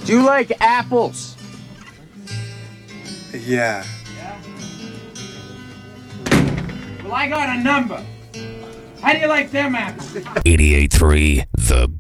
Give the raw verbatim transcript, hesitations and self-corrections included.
Do you like apples? Yeah. Yeah? Well, I got a number. How do you like them apples? eighty-eight point three The